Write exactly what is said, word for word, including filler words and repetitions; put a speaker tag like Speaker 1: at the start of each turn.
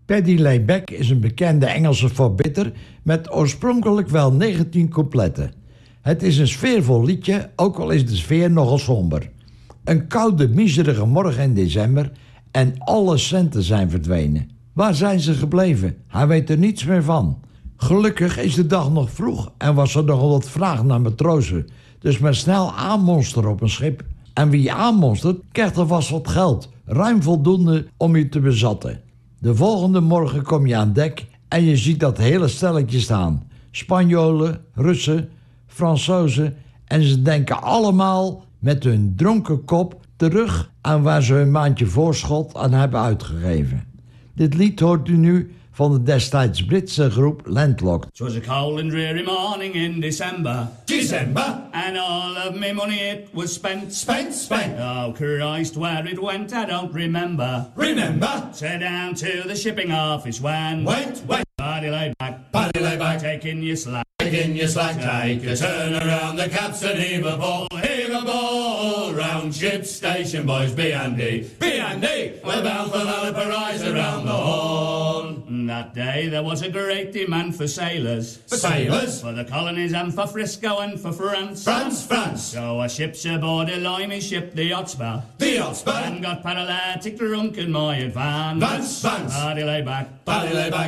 Speaker 1: Paddy Layback is een bekende Engelse voorbitter met oorspronkelijk wel negentien coupletten. Het is een sfeervol liedje, ook al is de sfeer nogal somber. Een koude, miserige morgen in december en alle centen zijn verdwenen. Waar zijn ze gebleven? Hij weet er niets meer van. Gelukkig is de dag nog vroeg en was er nogal wat vraag naar matrozen. Dus maar snel aanmonsteren op een schip. En wie aanmonstert, krijgt er vast wat geld. Ruim voldoende om je te bezatten. De volgende morgen kom je aan dek en je ziet dat hele stelletje staan. Spanjolen, Russen, Fransozen en ze denken allemaal met hun dronken kop terug aan waar ze hun maandje voorschot aan hebben uitgegeven. Dit lied hoort u nu van de destijds Britse groep Landlocked.
Speaker 2: It was a cold and dreary morning in December.
Speaker 3: December.
Speaker 2: And all of me money it was spent.
Speaker 3: Spent, spent.
Speaker 2: Oh Christ, where it went I don't remember.
Speaker 3: Remember.
Speaker 2: Set down to the shipping office when
Speaker 3: Went, went.
Speaker 2: Paddy lay back,
Speaker 3: Paddy lay back.
Speaker 2: taking your slack.
Speaker 3: Taking your slack. Take a turn around the capstan, heave a ball, heave a ball. Round ship station, boys, be handy. Be handy. We're bound for Valparaiso around the horn.
Speaker 2: That day there was a great demand for sailors.
Speaker 3: For sailors.
Speaker 2: For the colonies and for Frisco and for France.
Speaker 3: France, France.
Speaker 2: So a ship's aboard a limey ship, the Hotspur.
Speaker 3: The Hotspur.
Speaker 2: And got paralytic drunk in my advance.
Speaker 3: Vance, Vance.
Speaker 2: Paddy lay back.
Speaker 3: Paddy lay back.